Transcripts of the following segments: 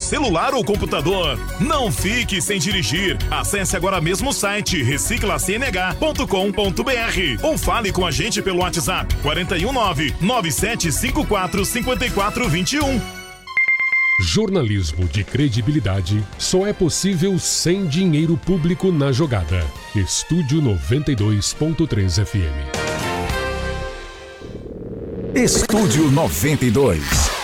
celular ou computador. Não fique sem dirigir. Acesse agora mesmo o site reciclacnh.com.br ou fale com a gente pelo WhatsApp 419-9754-5421. Jornalismo de credibilidade só é possível sem dinheiro público na jogada. Estúdio 92.3 FM. Estúdio 92.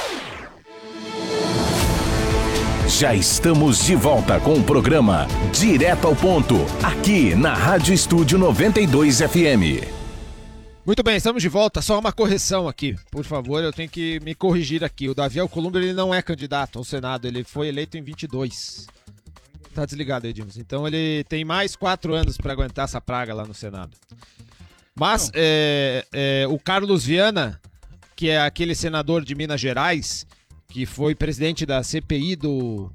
Já estamos de volta com o programa Direto ao Ponto, aqui na Rádio Estúdio 92 FM. Muito bem, estamos de volta. Só uma correção aqui, por favor, eu tenho que me corrigir aqui. O Davi Alcolumbre, ele não é candidato ao Senado, ele foi eleito em 22. Tá desligado, Edilson. Então ele tem mais 4 anos para aguentar essa praga lá no Senado. Mas o Carlos Viana, que é aquele senador de Minas Gerais, que foi presidente da CPI do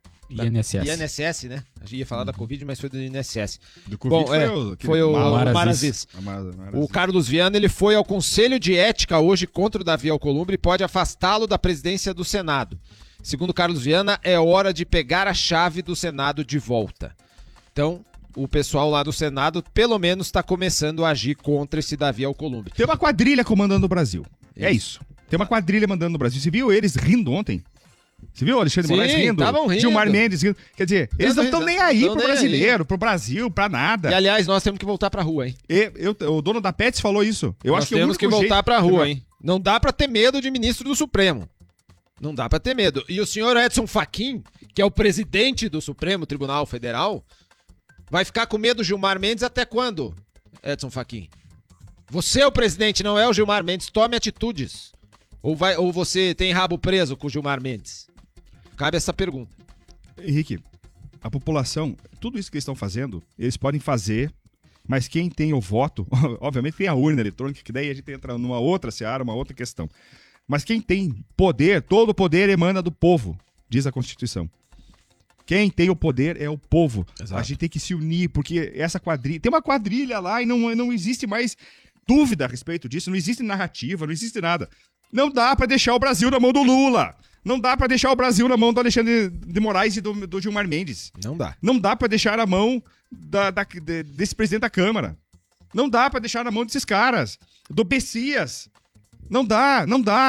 INSS, né? A gente ia falar da Covid, mas foi do INSS. Do Covid foi o Maravis. O Carlos Viana, ele foi ao Conselho de Ética hoje contra o Davi Alcolumbre e pode afastá-lo da presidência do Senado. Segundo Carlos Viana, é hora de pegar a chave do Senado de volta. Então, o pessoal lá do Senado, pelo menos, está começando a agir contra esse Davi Alcolumbre. Tem uma quadrilha comandando o Brasil. É isso. Tem uma quadrilha mandando no Brasil. Você viu eles rindo ontem? Você viu o Alexandre de Moraes rindo? Rindo? Gilmar Mendes rindo. Quer dizer, eles não estão nem aí pro brasileiro, pro Brasil, pra nada. E aliás, nós temos que voltar pra rua, hein? O dono da Pets falou isso. Nós temos que voltar pra rua, hein? Não dá pra ter medo de ministro do Supremo. Não dá pra ter medo. E o senhor Edson Fachin, que é o presidente do Supremo Tribunal Federal, vai ficar com medo do Gilmar Mendes até quando, Edson Fachin? Você é o presidente, não é o Gilmar Mendes. Tome atitudes. Ou você tem rabo preso com o Gilmar Mendes? Cabe essa pergunta. Henrique, a população, tudo isso que eles estão fazendo, eles podem fazer, mas quem tem o voto, obviamente tem a urna eletrônica, que daí a gente entra numa outra seara, uma outra questão. Mas quem tem poder, todo o poder emana do povo, diz a Constituição. Quem tem o poder é o povo. Exato. A gente tem que se unir, porque essa quadrilha... Tem uma quadrilha lá e não existe mais dúvida a respeito disso, não existe narrativa, não existe nada. Não dá pra deixar o Brasil na mão do Lula. Não dá pra deixar o Brasil na mão do Alexandre de Moraes e do Gilmar Mendes. Não dá. Não dá pra deixar na mão desse presidente da Câmara. Não dá pra deixar na mão desses caras. Do Bessias. Não dá.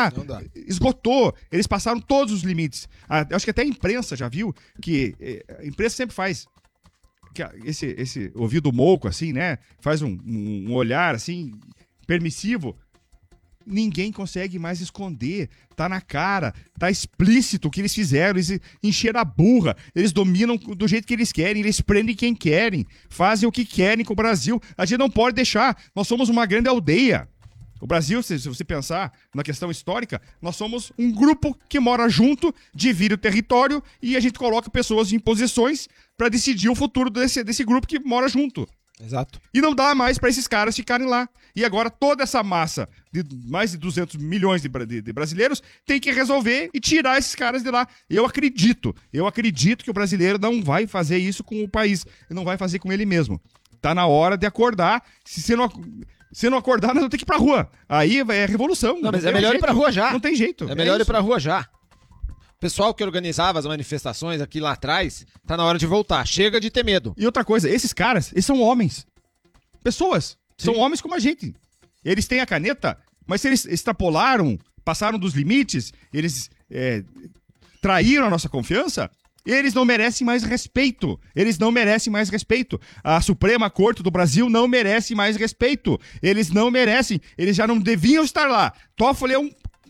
Esgotou. Eles passaram todos os limites. Acho que até a imprensa já viu que a imprensa sempre faz que esse ouvido mouco, assim, né? Faz um olhar, assim, permissivo. Ninguém consegue mais esconder. Tá na cara, tá explícito o que eles fizeram. Eles encheram a burra. Eles dominam do jeito que eles querem. Eles prendem quem querem. Fazem o que querem com o Brasil. A gente não pode deixar. Nós somos uma grande aldeia. O Brasil, se você pensar na questão histórica, nós somos um grupo que mora junto, divide o território e a gente coloca pessoas em posições para decidir o futuro desse grupo que mora junto. Exato. E não dá mais para esses caras ficarem lá. E agora toda essa massa de mais de 200 milhões de brasileiros tem que resolver e tirar esses caras de lá. Eu acredito que o brasileiro não vai fazer isso com o país. Ele não vai fazer com ele mesmo. Tá na hora de acordar. Se não acordar, nós vamos ter que ir pra rua. Aí é revolução. Não, mas é melhor ir pra rua já. Não tem jeito. É melhor ir pra rua já. O pessoal que organizava as manifestações aqui lá atrás, tá na hora de voltar. Chega de ter medo. E outra coisa, esses caras, eles são homens. Pessoas. Sim. São homens como a gente. Eles têm a caneta, mas se eles extrapolaram, passaram dos limites, eles traíram a nossa confiança, eles não merecem mais respeito. Eles não merecem mais respeito. A Suprema Corte do Brasil não merece mais respeito. Eles não merecem. Eles já não deviam estar lá. Toffoli é um...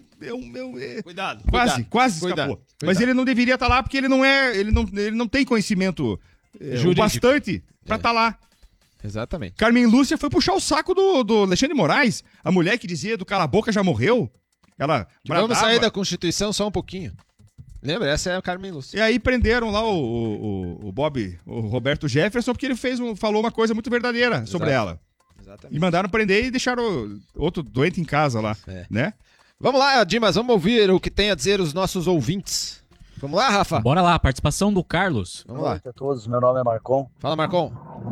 Cuidado. Quase escapou. Mas ele não deveria estar lá porque ele não tem conhecimento o bastante para estar lá. Exatamente. Carmen Lúcia foi puxar o saco do Alexandre de Moraes. A mulher que dizia do cala a boca já morreu. Ela bradava. Vamos sair da Constituição só um pouquinho. Lembra? Essa é a Carmen Lúcia. E aí prenderam lá o Roberto Jefferson porque ele falou uma coisa muito verdadeira sobre ela. Exatamente. E mandaram prender e deixaram outro doente em casa lá, né? Vamos lá, Dimas, vamos ouvir o que tem a dizer os nossos ouvintes. Vamos lá, Rafa? Bora lá, participação do Carlos. Vamos lá. Boa noite a todos, meu nome é Marcon. Fala, Marcon.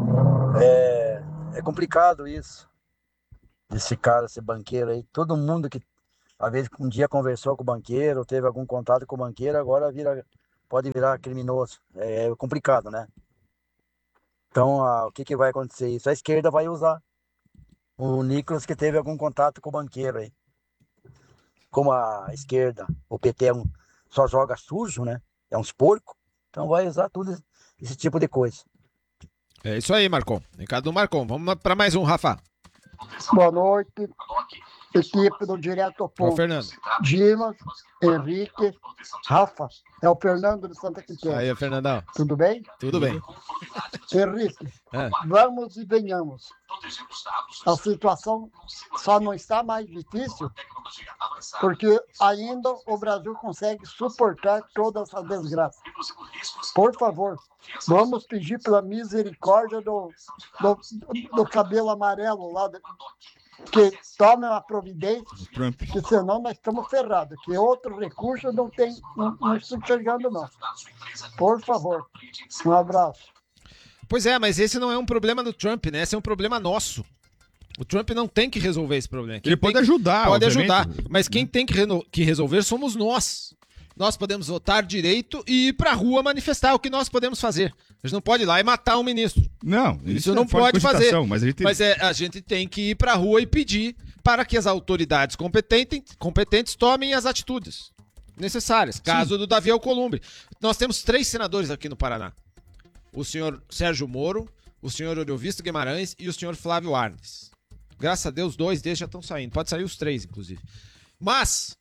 É complicado isso, desse cara ser banqueiro aí. Todo mundo que, às vezes, um dia conversou com o banqueiro, teve algum contato com o banqueiro, agora vira pode virar criminoso. É complicado, né? Então, o que vai acontecer? Isso a esquerda vai usar. O Nicolas que teve algum contato com o banqueiro aí. Como a esquerda, o PT só joga sujo, né? É uns porcos. Então vai usar tudo esse tipo de coisa. É isso aí, Marcon. Recado do Marcon. Vamos para mais um, Rafa. Boa noite, equipe do Direto ao Ó, Ponto. Fernando. Dimas, Henrique, Rafa, é o Fernando de Santa Quitéria. Aí, Fernandão. Tudo bem? Tudo bem. Henrique, É. vamos e venhamos. A situação só não está mais difícil porque ainda o Brasil consegue suportar toda essa desgraça. Por favor, vamos pedir pela misericórdia do cabelo amarelo lá, que tome uma providência, Trump. que senão nós estamos ferrados, que outro recurso não estou enxergando não. Por favor, um abraço. Pois é, mas esse não é um problema do Trump, né? Esse é um problema nosso. O Trump não tem que resolver esse problema. Ele pode ajudar, Pode obviamente. ajudar, mas quem tem que resolver somos nós. Nós podemos votar direito e ir pra rua manifestar o que nós podemos fazer. A gente não pode ir lá e matar um ministro. Não, Isso não é fora de pode fazer. cogitação, mas a gente... A gente tem que ir pra rua e pedir para que as autoridades competentes tomem as atitudes necessárias. Caso do Davi Alcolumbre. Nós temos 3 senadores aqui no Paraná. O senhor Sérgio Moro, o senhor Oriovisto Guimarães e o senhor Flávio Arnes. Graças a Deus, 2 deles já estão saindo. Pode sair os 3, inclusive. Mas,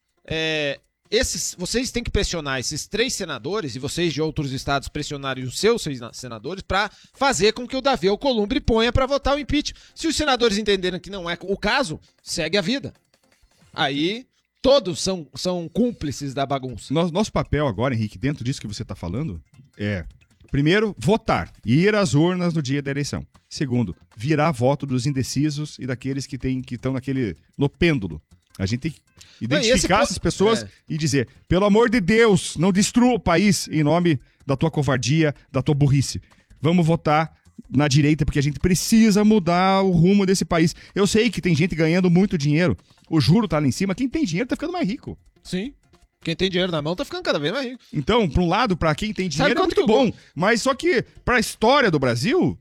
vocês têm que pressionar esses 3 senadores, e vocês de outros estados pressionarem os seus senadores, para fazer com que o Davi Alcolumbre ponha para votar o impeachment. Se os senadores entenderem que não é o caso, segue a vida. Aí, todos são cúmplices da bagunça. Nosso papel agora, Henrique, dentro disso que você está falando, é... Primeiro, votar. Ir às urnas no dia da eleição. Segundo, virar voto dos indecisos e daqueles que estão no pêndulo. A gente tem que identificar essas pessoas e dizer, pelo amor de Deus, não destrua o país em nome da tua covardia, da tua burrice. Vamos votar na direita, porque a gente precisa mudar o rumo desse país. Eu sei que tem gente ganhando muito dinheiro. O juro tá lá em cima. Quem tem dinheiro tá ficando mais rico. Sim. Quem tem dinheiro na mão tá ficando cada vez mais rico. Então, para um lado, para quem tem dinheiro, é quanto muito bom. Mas só que, para a história do Brasil,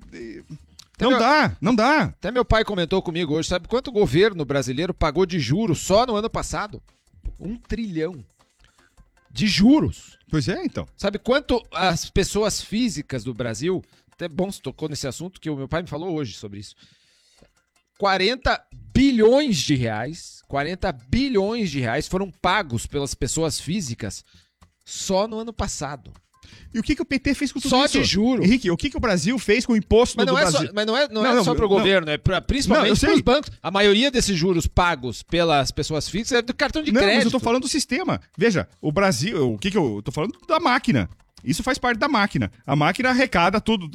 não dá. Até meu pai comentou comigo hoje, sabe quanto o governo brasileiro pagou de juros só no ano passado? 1 trilhão de juros. Pois é, então. Sabe quanto as pessoas físicas do Brasil, até bom se tocou nesse assunto, que o meu pai me falou hoje sobre isso, 40 bilhões de reais foram pagos pelas pessoas físicas só no ano passado. E o que o PT fez com tudo Só isso? de juro. Henrique, o que o Brasil fez com o imposto Mas do Brasil? não é só pro governo, é principalmente pros bancos. A maioria desses juros pagos pelas pessoas físicas é do cartão de crédito. Mas eu tô falando do sistema. Veja, o Brasil, o que eu tô falando da máquina. Isso faz parte da máquina. A máquina arrecada tudo.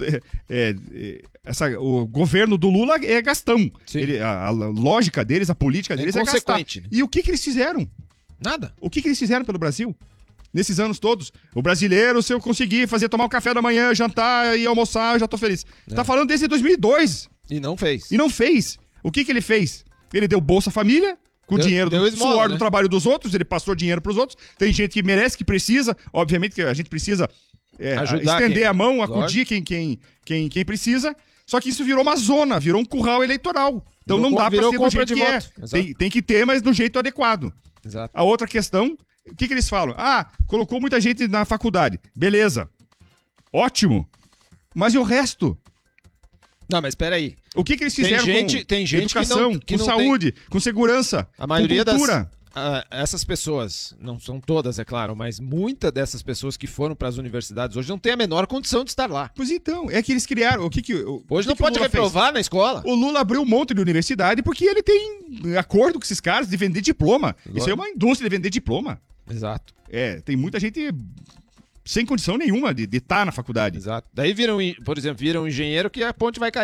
O governo do Lula é gastão. A lógica deles, a política deles é gastar. Né? E o que eles fizeram? Nada. O que eles fizeram pelo Brasil? Nesses anos todos. O brasileiro, se eu conseguir tomar um café da manhã, jantar e almoçar, eu já tô feliz. Tá falando desde 2002. E não fez. O que ele fez? Ele deu Bolsa Família, com dinheiro do suor do trabalho dos outros, ele passou dinheiro pros outros. Tem gente que merece, que precisa. Obviamente que a gente precisa estender a mão, acudir quem precisa. Só que isso virou uma zona, virou um curral eleitoral. Então não dá pra ser do jeito que é. Tem que ter, mas do jeito adequado. Exato. A outra questão, o que eles falam? Colocou muita gente na faculdade. Beleza. Ótimo. Mas e o resto? Não, mas peraí. O que eles fizeram tem gente educação, que não com saúde, com segurança, a maioria com cultura? Essas pessoas, não são todas, é claro, mas muitas dessas pessoas que foram para as universidades hoje não têm a menor condição de estar lá. Pois então, é que eles criaram... Hoje não pode reprovar na escola. O Lula abriu um monte de universidade porque ele tem acordo com esses caras de vender diploma. Isso é uma indústria de vender diploma. Exato. Tem muita gente sem condição nenhuma de estar na faculdade. Exato. Daí viram um engenheiro que a ponte vai cair.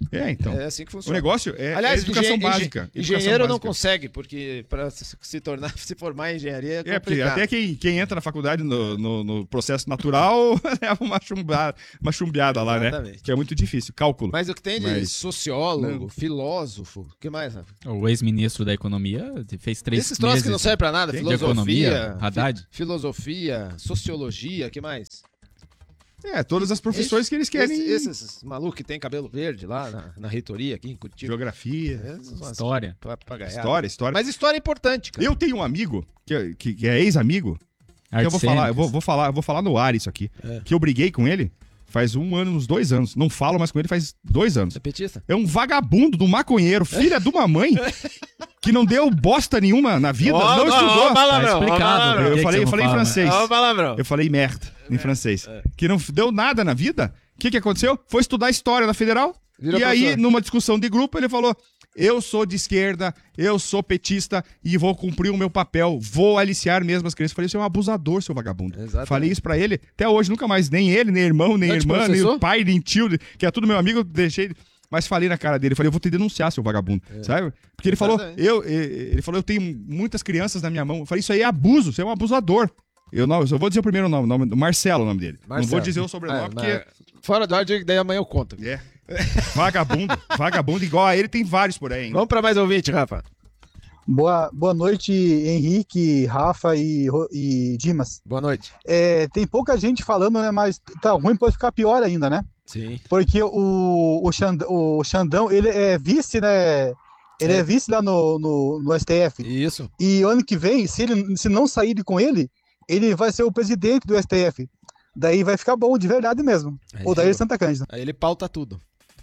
Então. É assim que O funciona. negócio é Aliás, educação básica. Engenheiro não básica. consegue, porque para se formar em engenharia é porque complicado. até quem entra na faculdade no processo natural leva uma chumbeada lá, Exatamente. né? Que é muito difícil, cálculo. Mas o que tem de sociólogo, filósofo, o que mais, Rafa? O ex-ministro da Economia fez 3 Esses troços meses que não servem pra nada, de filosofia, economia, Haddad. filosofia, sociologia, o que mais? Todas as profissões que eles querem. Esses malucos que tem cabelo verde lá na reitoria aqui em Curitiba. Geografia. História. História. Mas história é importante, cara. Eu tenho um amigo, que é ex-amigo, que eu vou falar, eu vou falar no ar isso aqui. Que eu briguei com ele faz uns 2 anos. Não falo mais com ele faz 2 anos. Você é petista? É um vagabundo do maconheiro, filha de uma mãe, que não deu bosta nenhuma na vida, não estudou. Tá explicado. Eu falei em francês. Palavrão. Eu falei merda em francês. Que não deu nada na vida. O que aconteceu? Foi estudar história na Federal. Virou e aí, professor. numa discussão de grupo, ele falou: eu sou de esquerda, eu sou petista e vou cumprir o meu papel. Vou aliciar mesmo as crianças. Eu falei: você é um abusador, seu vagabundo. Exatamente. Falei isso pra ele. Até hoje, nunca mais. Nem ele, nem irmão, nem Não te irmã, nem processou? o pai, nem tio, que é tudo meu amigo. Deixei. Mas falei na cara dele, falei, eu vou te denunciar, seu vagabundo, sabe? Porque ele falou, ele falou, eu tenho muitas crianças na minha mão. Eu falei, isso aí é abuso, você é um abusador. Eu vou dizer o primeiro nome, Marcelo, o nome dele. Marcelo. Não vou dizer o sobrenome, porque... Fora do ar, daí amanhã eu conto. Vagabundo igual a ele, tem vários por aí, hein? Vamos pra mais ouvinte, Rafa. Boa noite, Henrique, Rafa e Dimas. Boa noite. Tem pouca gente falando, né? Mas tá ruim, pode ficar pior ainda, né? Sim. Porque o Xandão, ele é vice, né? Ele é vice lá no STF. Isso. E ano que vem, se não sair com ele, ele vai ser o presidente do STF. Daí vai ficar bom, de verdade mesmo. Ou daí Santa Cândida. Aí ele pauta tudo.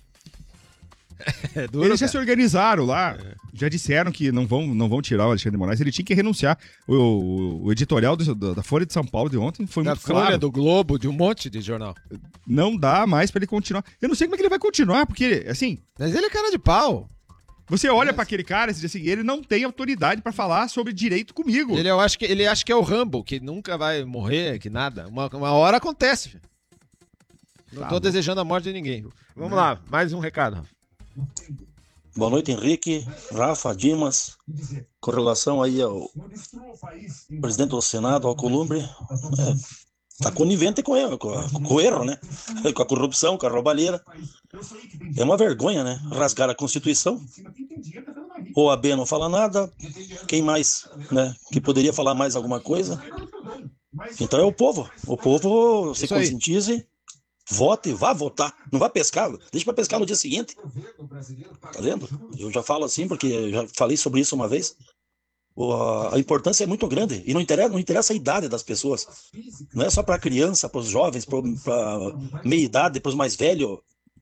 É duro, Eles já cara. se organizaram lá, já disseram que não vão tirar o Alexandre de Moraes, ele tinha que renunciar. O editorial da Folha de São Paulo de ontem foi muito Folha, claro. do Globo, de um monte de jornal. Não dá mais pra ele continuar. Eu não sei como é que ele vai continuar, porque, assim... Mas ele é cara de pau. Você olha pra aquele cara e diz assim, ele não tem autoridade pra falar sobre direito comigo. Ele acha que é o Rambo, que nunca vai morrer, que nada. Uma hora acontece, filho. Não tô desejando a morte de ninguém. Vamos lá, mais um recado. Boa noite, Henrique, Rafa, Dimas. Com relação aí ao presidente do Senado, Alcolumbre, tá conivente com o erro, né? Com a corrupção, com a roubalheira. É uma vergonha, né? Rasgar a Constituição. O OAB não fala nada. Quem mais, né? Que poderia falar mais alguma coisa? Então é o povo. O povo se conscientize. Vote, vá votar, não vá pescar, deixa pra pescar no dia seguinte. Tá vendo? Eu já falo assim, porque eu já falei sobre isso uma vez. A importância é muito grande e não interessa a idade das pessoas. Não é só pra criança, pros jovens, pra meia idade, pros mais velhos.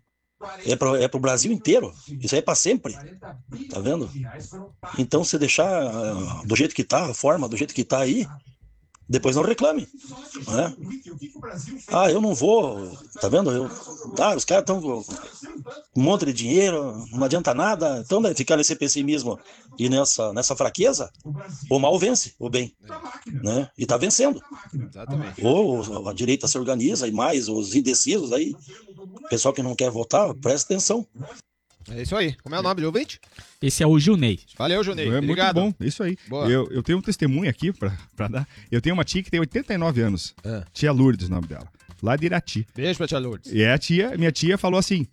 É pro Brasil inteiro. Isso aí é pra sempre. Tá vendo? Então, se deixar do jeito que tá, a forma do jeito que tá aí, depois não reclame, né? Eu não vou, tá vendo? Os caras estão com um monte de dinheiro, não adianta nada. Então, né, ficar nesse pessimismo e nessa fraqueza, o mal vence o bem, né? E tá vencendo. Exatamente. Ou a direita se organiza e mais os indecisos aí, pessoal que não quer votar, presta atenção. É isso aí. Como é o nome de ouvinte? Esse é o Gilney. Valeu, Junei. É Obrigado. muito bom, isso aí. Boa. Eu tenho um testemunho aqui pra dar. Eu tenho uma tia que tem 89 anos. Tia Lourdes, o nome dela. Lá de Irati. Beijo pra tia Lourdes. E minha tia falou assim,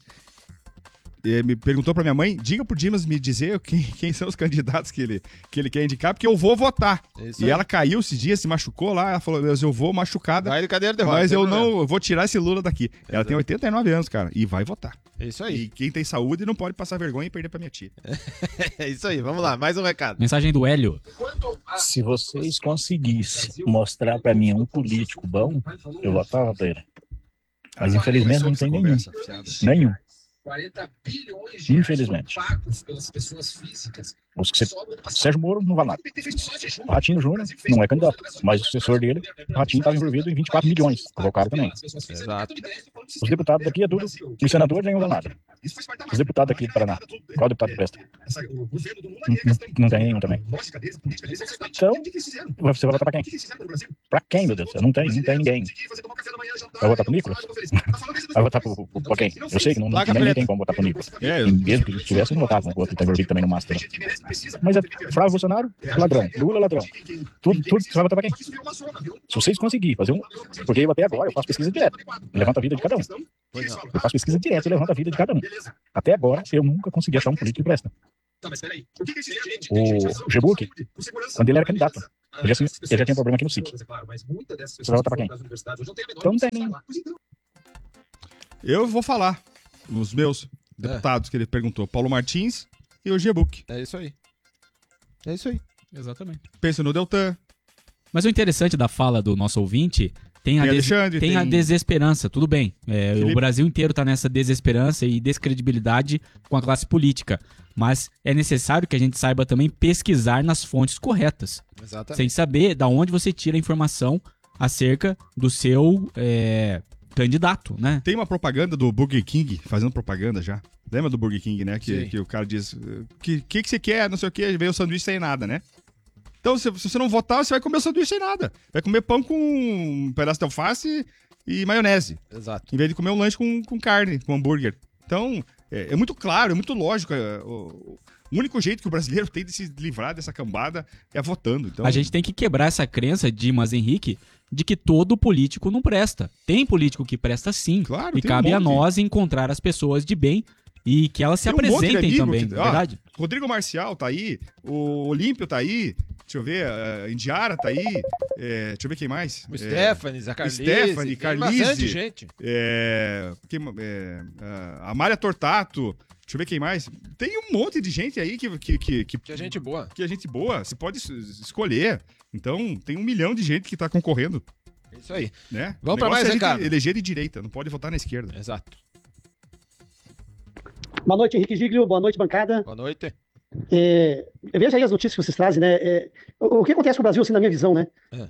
me perguntou pra minha mãe, diga pro Dimas me dizer quem são os candidatos que ele quer indicar, porque eu vou votar. Isso E aí. ela caiu esses dias, se machucou lá, ela falou, eu vou machucada, Vai de cadeira de roda, mas não eu tem não problema. eu vou tirar esse Lula daqui. Ela tem 89 anos, cara, e vai votar. É isso aí. E quem tem saúde não pode passar vergonha e perder pra minha tia. É isso aí. Vamos lá, mais um recado. Mensagem do Hélio. Se vocês conseguissem mostrar pra mim um político bom, eu votava pra ele. Mas infelizmente não tem nenhum. Nenhum. Infelizmente. Sérgio Moro não vale nada. O Ratinho Júnior não é candidato, mas o sucessor dele, o Ratinho, estava envolvido em 24 milhões. Colocaram também. Exato. Os deputados daqui é tudo. Os senadores nem usam nada. Os deputados aqui do Paraná. Qual deputado presta? Não tem nenhum também. Então, você vai votar pra quem? Pra quem, meu Deus? Não tem ninguém. Vai votar pro Nicolas? Vai votar pra quem? Eu sei que não tem como votar pro Nicolas. E mesmo que tivesse, não votava, o outro tá envolvido também no Master. Mas é Flávio Bolsonaro, ladrão. Lula, ladrão. Tudo, você vai votar pra quem? Se vocês conseguirem fazer um... Porque eu até agora eu faço pesquisa direta. Levanta a vida de cada um. Eu faço pesquisa direta e levanto a vida de cada um. Até agora, eu nunca consegui achar um político que presta. O Gebuk, quando ele era candidato, ele já tinha problema aqui no SIC. Você vai votar pra quem? Então não tem nenhum. Eu vou falar os meus deputados que ele perguntou. Paulo Martins e o Gebuk. É isso aí. É isso aí. Exatamente. Pensa no Deltan. Mas o interessante da fala do nosso ouvinte... Tem a desesperança, tudo bem. O Brasil inteiro está nessa desesperança e descredibilidade com a classe política. Mas é necessário que a gente saiba também pesquisar nas fontes corretas. Exatamente. Sem saber de onde você tira a informação acerca do seu candidato, né? Tem uma propaganda do Burger King, fazendo propaganda já. Lembra do Burger King, né? Que o cara diz, que você quer, não sei o que, veio o sanduíche sem nada, né? Então, se você não votar, você vai comer o sanduíche sem nada. Vai comer pão com um pedaço de alface e maionese. Exato. Em vez de comer um lanche com carne, com hambúrguer. Então, é muito claro, é muito lógico. O único jeito que o brasileiro tem de se livrar dessa cambada é votando. Então... A gente tem que quebrar essa crença, Dimas Henrique, de que todo político não presta. Tem político que presta sim. Claro, e cabe a nós encontrar as pessoas de bem e que elas se apresentem também, verdade? Rodrigo Marcial tá aí, o Olímpio tá aí, deixa eu ver, a Indiara tá aí, deixa eu ver quem mais. O Stephanie, a Carlise. Stephanie, Carlise. Bastante gente. A Mária Tortato, deixa eu ver quem mais. Tem um monte de gente aí que é gente boa. Que é gente boa, você pode escolher. Então, tem 1 milhão de gente que tá concorrendo. É isso aí. Né? Vamos pra mais, Ricardo. Eleger de direita, não pode votar na esquerda. Exato. Boa noite, Henrique Giglio. Boa noite, bancada. Boa noite. Veja aí as notícias que vocês trazem, né? O que acontece com o Brasil, assim, na minha visão, né?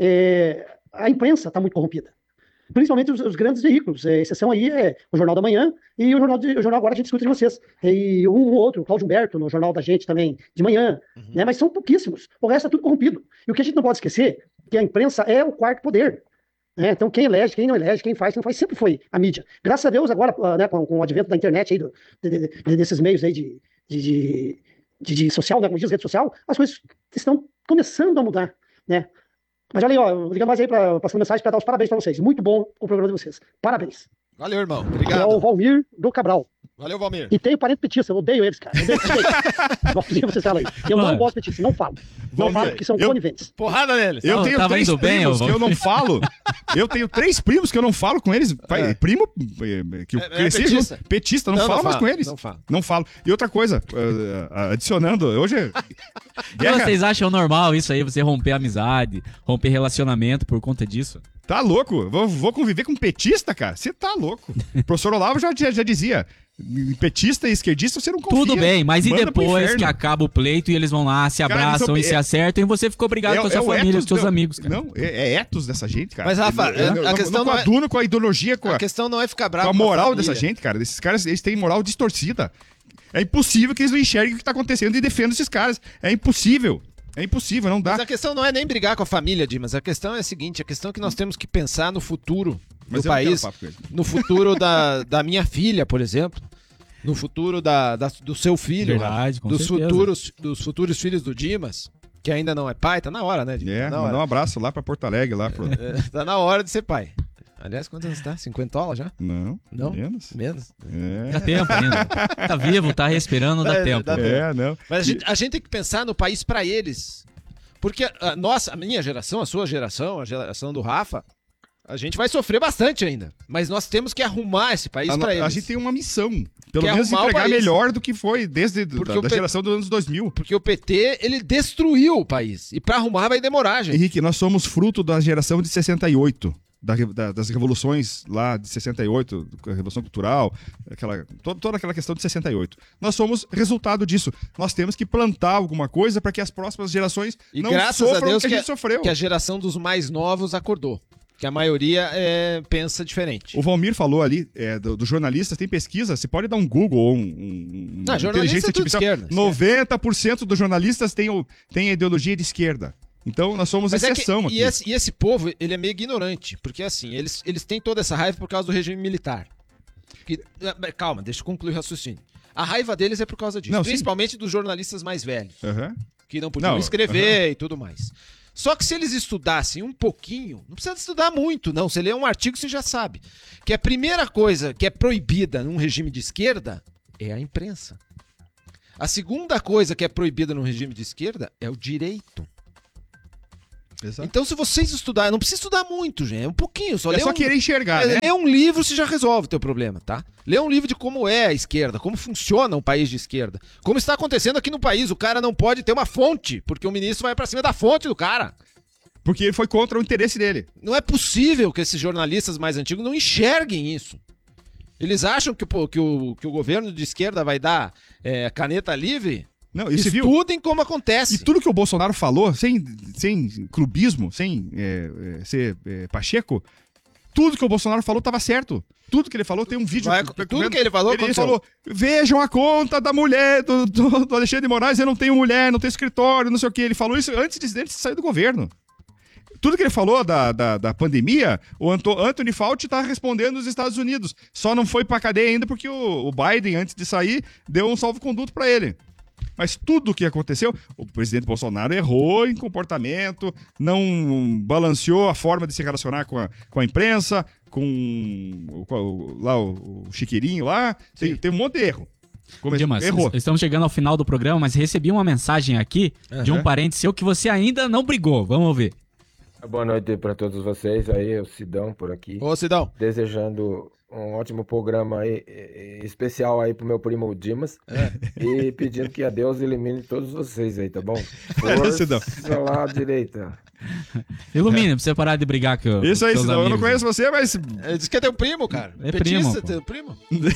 A imprensa está muito corrompida. Principalmente os grandes veículos. Exceção aí é o Jornal da Manhã e o jornal agora a gente escuta de vocês. E um ou outro, o Cláudio Humberto, no Jornal da Gente também, de manhã. Né? Mas são pouquíssimos. O resto é tudo corrompido. E o que a gente não pode esquecer é que a imprensa é o quarto poder. Então, quem elege, quem não elege, quem não faz, sempre foi a mídia. Graças a Deus, agora, né, com o advento da internet, aí, desses meios aí de social, né, como diz, rede social, as coisas estão começando a mudar, né? Mas olha aí, ligando mais aí, passando mensagem para dar os parabéns para vocês. Muito bom o programa de vocês. Parabéns. Valeu, irmão. Obrigado. É o Valmir do Cabral. Valeu, Valmir. E tenho parente petista, eu odeio eles, cara. Vocês falam aí. Eu não gosto de petista, não falo. Não falo porque são coniventes. Porrada neles. Eu tenho 3 primos que eu não falo. Eu tenho 3 primos que eu não falo com eles. Primo que eu cresci junto. Petista, não falo mais com eles. Não falo. E outra coisa, adicionando, hoje Vocês acham normal isso aí, você romper amizade, romper relacionamento por conta disso? Tá louco? Vou conviver com petista, cara? Você tá louco. O professor Olavo já dizia, petista e esquerdista você não confia. Tudo bem, mas e depois que acaba o pleito e eles vão lá, se abraçam e se acertam e você ficou brigado com a sua família, com seus amigos, cara? Não, é etos dessa gente, cara. Mas, Rafa, a questão não é... com a ideologia, a questão não é ficar bravo com a moral dessa gente, cara. Esses caras, eles têm moral distorcida. É impossível que eles não enxerguem o que tá acontecendo e defendam esses caras. É impossível. É impossível, não dá. Mas a questão não é nem brigar com a família, Dimas. A questão é a seguinte, a questão é que nós temos que pensar no futuro do país, no futuro da minha filha, por exemplo, no futuro do seu filho, verdade, dos futuros filhos do Dimas, que ainda não é pai, tá na hora, né, Dimas? Mandar um abraço lá pra Porto Alegre, lá pro... Tá na hora de ser pai. Aliás, quantos anos tá? 50 já? Não? Menos? Dá tempo ainda. Tá vivo, tá respirando, dá tempo. Não. Mas a gente tem que pensar no país pra eles. Porque a minha geração, a sua geração, a geração do Rafa, a gente vai sofrer bastante ainda. Mas nós temos que arrumar esse país pra eles. A gente tem uma missão. Pelo menos entregar melhor do que foi desde da geração dos anos 2000. Porque o PT, ele destruiu o país. E pra arrumar vai demorar, gente. Henrique, nós somos fruto da geração de 68. Das revoluções lá de 68, a Revolução Cultural, toda aquela questão de 68. Nós somos resultado disso. Nós temos que plantar alguma coisa para que as próximas gerações não sofram o que a gente sofreu. Que a geração dos mais novos acordou. Que a maioria pensa diferente. O Valmir falou ali, dos jornalistas, tem pesquisa, você pode dar um Google ou jornalista é tudo de esquerda. 90% dos jornalistas têm a ideologia de esquerda. Então nós somos exceção aqui. E esse povo, ele é meio ignorante, porque assim, eles têm toda essa raiva por causa do regime militar. Calma, deixa eu concluir o raciocínio. A raiva deles é por causa disso, principalmente dos jornalistas mais velhos, que não podiam escrever e tudo mais. Só que se eles estudassem um pouquinho, não precisa estudar muito, não. Você lê um artigo, você já sabe. Que a primeira coisa que é proibida num regime de esquerda é a imprensa. A segunda coisa que é proibida num regime de esquerda é o direito. Exato. Então, se vocês estudarem, não precisa estudar muito, gente, é um pouquinho. Só querer enxergar, né? Lê um livro, você já resolve o teu problema, tá? Lê um livro de como é a esquerda, como funciona um país de esquerda. Como está acontecendo aqui no país, o cara não pode ter uma fonte, porque o ministro vai pra cima da fonte do cara. Porque ele foi contra o interesse dele. Não é possível que esses jornalistas mais antigos não enxerguem isso. Eles acham que o governo de esquerda vai dar caneta livre? Não, estudem como acontece. E tudo que o Bolsonaro falou, sem clubismo, sem ser Pacheco, tudo que o Bolsonaro falou estava certo. Tudo que ele falou tem um vídeo. Tudo que ele falou, ele falou: vejam a conta da mulher do Alexandre de Moraes, eu não tenho mulher, não tenho escritório, não sei o que. Ele falou isso antes dele sair do governo. Tudo que ele falou da pandemia, o Anthony Fauci está respondendo nos Estados Unidos. Só não foi para cadeia ainda porque o Biden, antes de sair, deu um salvo-conduto para ele. Mas tudo o que aconteceu, o presidente Bolsonaro errou em comportamento, não balanceou a forma de se relacionar com a imprensa, com o Chiqueirinho lá, tem um monte de erro. Dimas, estamos chegando ao final do programa, mas recebi uma mensagem aqui de um parente seu que você ainda não brigou. Vamos ouvir. Boa noite para todos vocês, aí é o Sidão por aqui. Ô, Sidão. Desejando um ótimo programa aí, especial aí pro meu primo Dimas. E pedindo que a Deus elimine todos vocês aí, tá bom? Força lá à direita. Ilumina, pra você parar de brigar com isso aí, Sidão, eu não conheço você, mas... Diz que é teu primo, cara. É primo. Teu primo?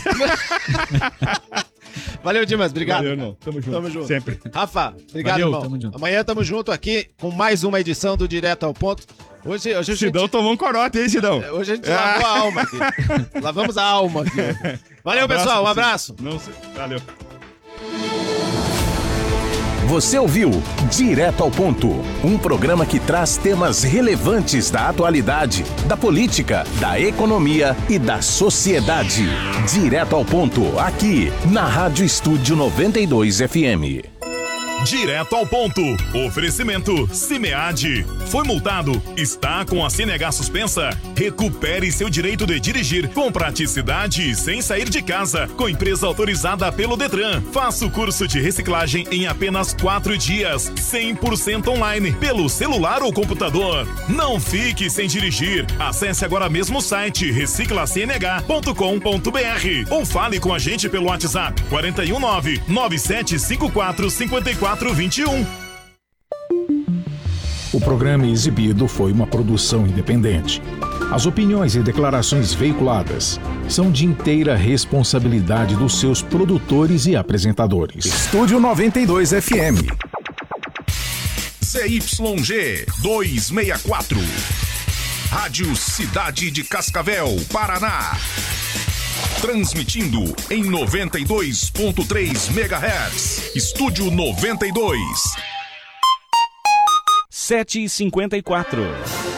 Valeu, Dimas, obrigado. Valeu, irmão. Tamo junto. Sempre. Rafa, obrigado, irmão. Tamo junto. Amanhã tamo junto aqui com mais uma edição do Direto ao Ponto. Hoje Sidão tomou um corote, hein, Sidão? Hoje a gente lavou a alma aqui. Lavamos a alma aqui. Valeu, pessoal. Um abraço. Valeu. Você ouviu Direto ao Ponto, um programa que traz temas relevantes da atualidade, da política, da economia e da sociedade. Direto ao Ponto, aqui na Rádio Estúdio 92 FM. Direto ao ponto. Oferecimento Cimead. Foi multado? Está com a CNH suspensa? Recupere seu direito de dirigir com praticidade e sem sair de casa. Com empresa autorizada pelo Detran. Faça o curso de reciclagem em apenas 4 dias. 100% online, pelo celular ou computador. Não fique sem dirigir. Acesse agora mesmo o site reciclacnh.com.br ou fale com a gente pelo WhatsApp 419-9754-5421. O programa exibido foi uma produção independente. As opiniões e declarações veiculadas são de inteira responsabilidade dos seus produtores e apresentadores. Estúdio 92 FM. CYG 264. Rádio Cidade de Cascavel, Paraná. Transmitindo em 92.3 MHz. Estúdio 92. 7h54.